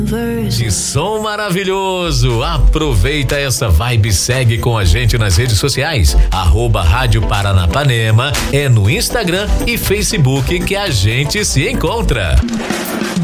Que som maravilhoso! Aproveita essa vibe, segue com a gente nas redes sociais. @Rádio Paranapanema é no Instagram e Facebook que a gente se encontra.